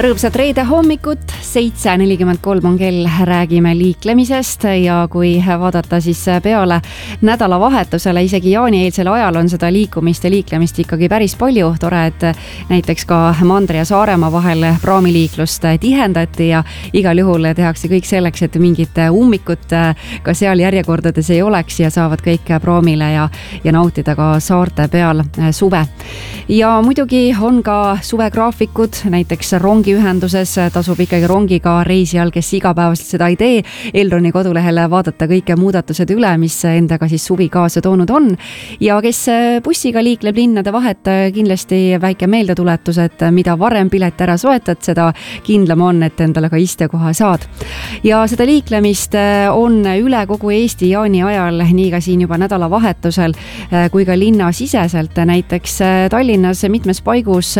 Rõõmsat reede hommikut, 7:43 on kell, räägime liiklemisest ja kui vaadata siis peale nädalavahetusele, isegi jaani-eelsel ajal on seda liikumist ja liiklemist ikkagi päris palju. Tore, et näiteks ka Mandri ja Saaremaa vahel praamiliiklust tihendati ja igal juhul tehakse kõik selleks, et mingit ummikut ka seal järjekordades ei oleks ja saavad kõik praamile ja nautida ka saarte peal suve. Ja muidugi on ka suvegraafikud, näiteks rongiühenduses tasub ikkagi rongiga reisijal, kes igapäevaselt seda ei tee, Elroni kodulehel vaadata kõike muudatused üle, mis endaga siis suvi kaasa toonud on. Ja kes bussiga liikleb linnade vahet, kindlasti väike meeldetuletus, et mida varem pilet ära soetad, seda kindlam on, et endale ka istekoha saad. Ja seda liiklemist on üle kogu Eesti jaani ajal, nii ka siin juba nädalavahetusel, kui ka linnasiseselt. Näiteks Tallinnas mitmes paigus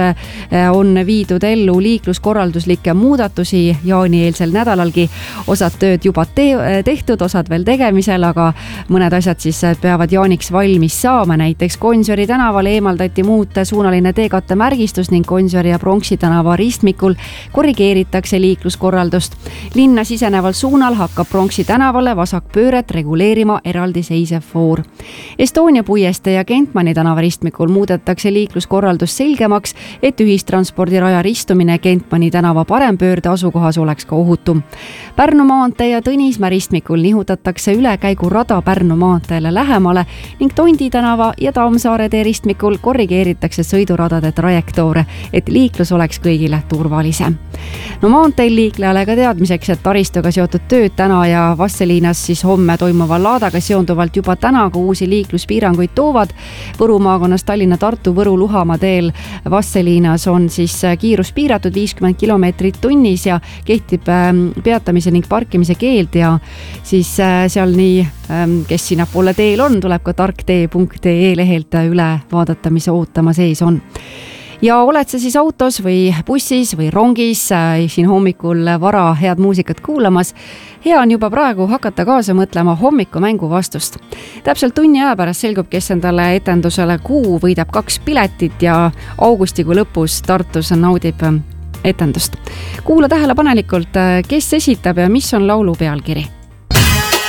on viidud ellu liikluskorralduslikke muudatusi jaani-eelsel nädalalgi. Osad tööd juba tehtud, osad veel tegemisel, aga mõned asjad siis peavad jaaniks valmis saama. Näiteks Gonsiori tänaval eemaldati suunaline teekatte märgistus ning Gonsiori ja Pronksi tänava ristmikul korrigeeritakse liikluskorraldust. Linna siseneval suunal hakkab Pronksi tänavale vasakpööret reguleerima eraldiseisev voor. Estonia puiestee ja Kentmani tänava ristmikul muudetakse liikluskorraldus selgemaks, et ühistranspordiraja ristumine Kentmani tänava parempöörde asukohas oleks ka ohutum. Pärnu maantee ja Tõnismäe ristmikul nihutatakse ülekäigurada Pärnu maanteele lähemale ning Tondi tänava ja Tammsaare tee ristmikul korrigeeritakse sõiduradade trajektoore, et liiklus oleks kõigile turvalisem. No maanteel liiklejale ka teadmiseks, et taristuga seotud tööd täna ja Vasseliinas siis homme toimuva laadaga seonduvalt juba täna ka uusi liikluspiiranguid toovad. Võru maakonnas Tallinna-Tartu Võru-Luhamaa teel Vasseliinas on siis kiirus piiratud 50 kilomeetrit tunnis ja kehtib peatamise ning parkimise keeld ja siis seal nii, kes sinnapoole teel on, tuleb ka tarktee.ee lehelt üle vaadata, mis ootama sees on. Ja oled sa siis autos või bussis või rongis siin hommikul vara head muusikat kuulamas, hea on juba praegu hakata kaasa mõtlema hommikumängu vastust. Täpselt tunni aja pärast selgub, kes endale etendusele Kuu võidab 2 piletit ja augustikuu lõpus Tartus naudib etendust. Kuula tähelepanelikult, kes esitab ja mis on laulu pealkiri.